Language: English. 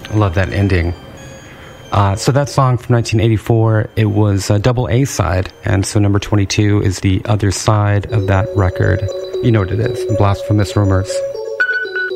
I love that ending. So that song from 1984, it was a double A side, and so number 22 is the other side of that record. You know what it is, Blasphemous Rumors.